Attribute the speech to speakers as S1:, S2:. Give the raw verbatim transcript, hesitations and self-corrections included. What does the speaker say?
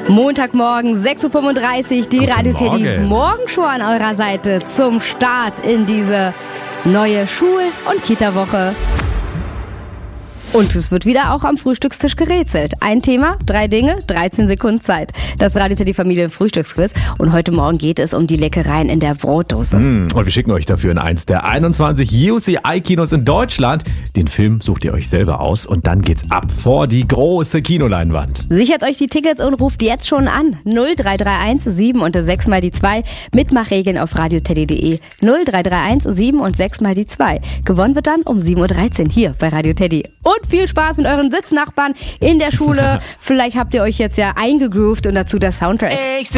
S1: Montagmorgen, sechs Uhr fünfunddreißig, die
S2: Guten
S1: Radio Teddy
S2: Morgen.
S1: Morgenshow an eurer Seite zum Start in diese neue Schul- und Kita-Woche. Und es wird wieder auch am Frühstückstisch gerätselt. Ein Thema, drei Dinge, dreizehn Sekunden Zeit. Das Radio Teddy Familien-Frühstücksquiz. Und heute Morgen geht es um die Leckereien in der Brotdose.
S2: Mm, und wir schicken euch dafür in eins der einundzwanzig U C I-Kinos in Deutschland. Den Film sucht ihr euch selber aus und dann geht's ab vor die große Kinoleinwand.
S1: Sichert euch die Tickets und ruft jetzt schon an. null drei drei eins sieben und sechs mal die zwei. Mitmachregeln auf radioteddy punkt de. null drei drei eins sieben und sechs mal die zwei. Gewonnen wird dann um sieben Uhr dreizehn hier bei Radio Teddy. Und viel Spaß mit euren Sitznachbarn in der Schule. Vielleicht habt ihr euch jetzt ja eingegroovt und dazu der Soundtrack.
S3: Ich